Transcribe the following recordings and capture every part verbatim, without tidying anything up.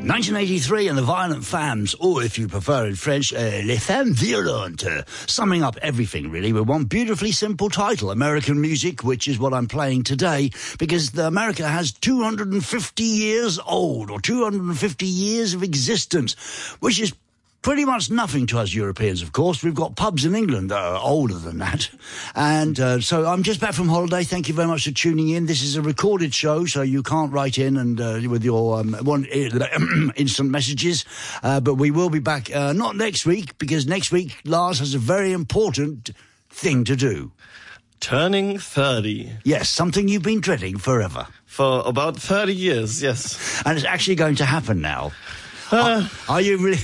nineteen eighty-three and the Violent Femmes, or if you prefer in French, uh, Les Femmes Violentes, summing up everything really with one beautifully simple title, American Music, which is what I'm playing today, because the America has two hundred fifty years old, or two hundred fifty years of existence, which is pretty much nothing to us Europeans, of course. We've got pubs in England that are older than that. And uh, so I'm just back from holiday. Thank you very much for tuning in. This is a recorded show, so you can't write in and uh, with your um, one instant messages. Uh, but we will be back, uh, not next week, because next week Lars has a very important thing to do. Turning thirty. Yes, something you've been dreading forever. For about thirty years, yes. And it's actually going to happen now. Uh, are, are you really...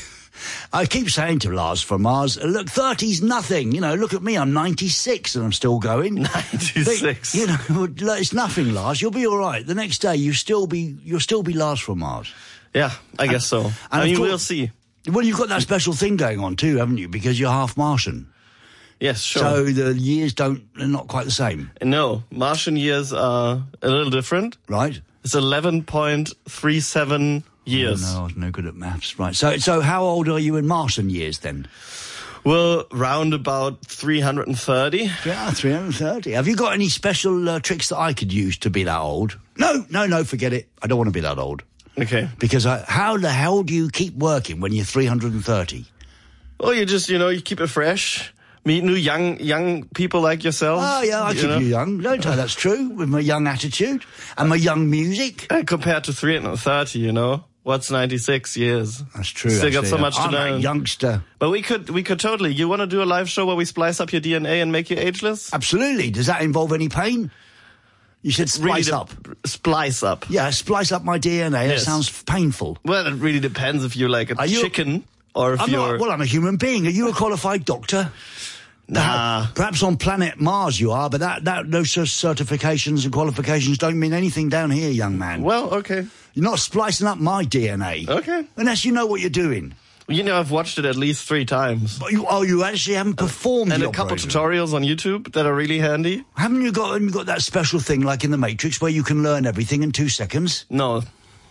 I keep saying to Lars from Mars, look, thirty's nothing. You know, look at me, I'm ninety-six and I'm still going. ninety-six. But, you know, it's nothing, Lars. You'll be all right. The next day, you still be, you'll still be Lars from Mars. Yeah, I guess so. And I mean, course, we'll see. Well, you've got that special thing going on too, haven't you? Because you're half Martian. Yes, sure. So the years don't, they're not quite the same. No, Martian years are a little different. Right. It's eleven point three seven years. Oh, no, I was no good at maths. Right. So, so how old are you in Martian years then? Well, round about three hundred thirty. Yeah, three hundred thirty. Have you got any special uh, tricks that I could use to be that old? No, no, no, forget it. I don't want to be that old. Okay. Because I, how the hell do you keep working when you're three hundred thirty? Well, you just, you know, you keep it fresh. Meet new young young people like yourself. Oh, yeah, I you keep know? you young. Don't I? That's true. With my young attitude and my young music. And compared to three hundred thirty, you know, what's ninety-six years? That's true. Still actually. got so much to I'm learn. a youngster. But we could, we could totally. You want to do a live show where we splice up your D N A and make you ageless? Absolutely. Does that involve any pain? You said splice really up. Splice up. Yeah, splice up my D N A. Yes. That sounds painful. Well, it really depends if you're like a Are you, chicken or if I'm you're... Not, well, I'm a human being. Are you a qualified doctor? Nah. Perhaps on planet Mars you are, but that, that those certifications and qualifications don't mean anything down here, young man. Well, okay. You're not splicing up my D N A. Okay. Unless you know what you're doing. You know, I've watched it at least three times. But you, oh, you actually haven't performed And the a couple operation. tutorials on YouTube that are really handy. Haven't you got, haven't you got that special thing like in The Matrix where you can learn everything in two seconds? No.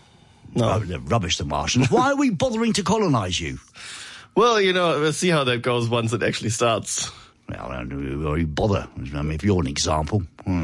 No. Oh, they're rubbish, the Martians. Why are we bothering to colonize you? Well, you know, we'll see how that goes once it actually starts. Well, I don't really bother. I mean, if you're an example,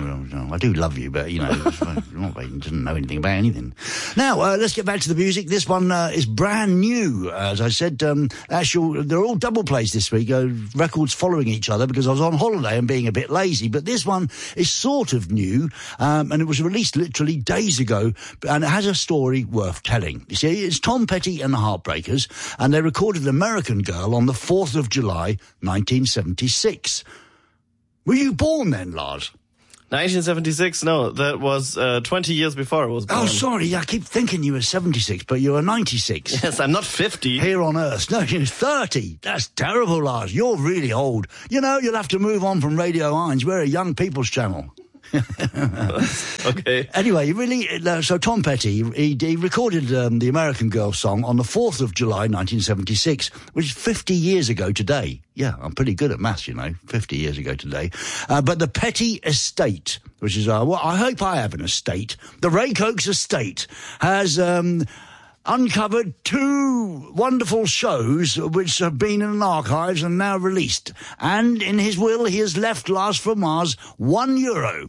I do love you, but, you know, nobody doesn't know anything about anything. Now, uh, let's get back to the music. This one uh, is brand new. As I said, um, actual, they're all double plays this week, uh, records following each other because I was on holiday and being a bit lazy. But this one is sort of new, um, and it was released literally days ago, and it has a story worth telling. You see, it's Tom Petty and the Heartbreakers, and they recorded American Girl on the fourth of July, nineteen seventy-six. Were you born then, Lars? nineteen seventy-six? No, that was uh, twenty years before I was born. Oh, sorry, I keep thinking you were seventy-six, but you were ninety-six. Yes, I'm not fifty. Here on Earth. No, you're thirty. That's terrible, Lars. You're really old. You know, you'll have to move on from Radio Hines. We're a young people's channel. Okay. Anyway, really, uh, so Tom Petty, he, he recorded um, the American Girl song on the fourth of July, nineteen seventy-six, which is fifty years ago today. Yeah, I'm pretty good at maths, you know, fifty years ago today. Uh, but the Petty Estate, which is, uh, well, I hope I have an estate. The Ray Cokes Estate has... Um, uncovered two wonderful shows which have been in archives and now released. And in his will, he has left Lars from Mars one euro.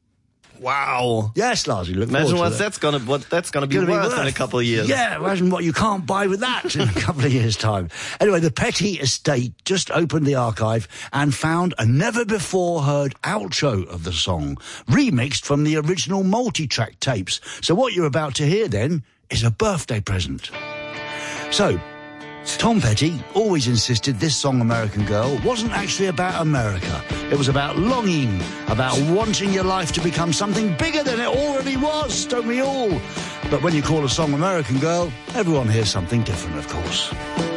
Wow. Yes, Lars, you look Imagine forward what to that. that's gonna what that's gonna be, Gonna worth, be worth in a couple of years. Yeah, imagine what you can't buy with that in a couple of years' time. Anyway, the Petty Estate just opened the archive and found a never-before-heard outro of the song, remixed from the original multi-track tapes. So what you're about to hear, then, is a birthday present. So, Tom Petty always insisted this song, American Girl, wasn't actually about America. It was about longing, about wanting your life to become something bigger than it already was, don't we all? But when you call a song American Girl, everyone hears something different, of course.